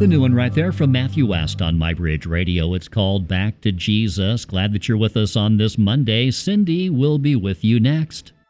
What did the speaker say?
The new one right there from Matthew West on MyBridge Radio. It's called Back to Jesus. Glad that you're with us on this Monday. Cindy will be with you next.